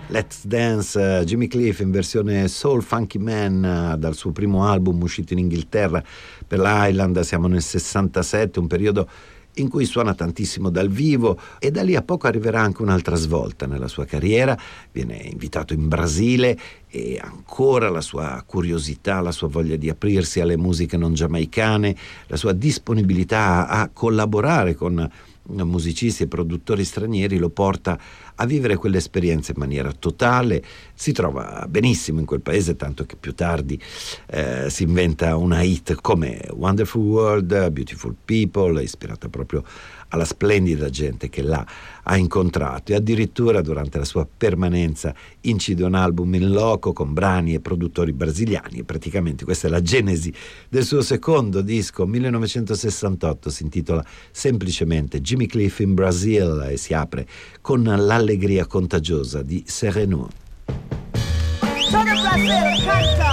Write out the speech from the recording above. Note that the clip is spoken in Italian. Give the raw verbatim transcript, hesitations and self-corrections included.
Let's Dance, Jimmy Cliff in versione Soul Funky Man dal suo primo album uscito in Inghilterra per l'Island. Siamo nel sessantasette, un periodo in cui suona tantissimo dal vivo, e da lì a poco arriverà anche un'altra svolta nella sua carriera. Viene invitato in Brasile e ancora la sua curiosità, la sua voglia di aprirsi alle musiche non giamaicane, la sua disponibilità a collaborare con musicisti e produttori stranieri lo porta a vivere quell'esperienza in maniera totale. Si trova benissimo in quel paese, tanto che più tardi eh, si inventa una hit come Wonderful World, Beautiful People, ispirata proprio alla splendida gente che là ha incontrato, e addirittura durante la sua permanenza incide un album in loco con brani e produttori brasiliani, e praticamente questa è la genesi del suo secondo disco millenovecentosessantotto. Si intitola semplicemente Jimmy Cliff in Brazil e si apre con l'allegria contagiosa di Sereno. Sono Brasil, canta!